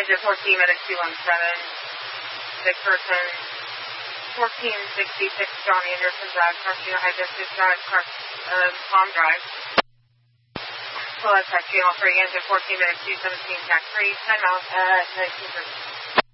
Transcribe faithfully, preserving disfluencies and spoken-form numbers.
Engine fourteen minutes two one seven. Sick person. fourteen sixty-six John Anderson Drive, Cartagena High Distance Drive, Car- uh, Palm Drive. Well, that's Channel three, engine fourteen minutes two seventeen, tax three, time out at nineteen thirty.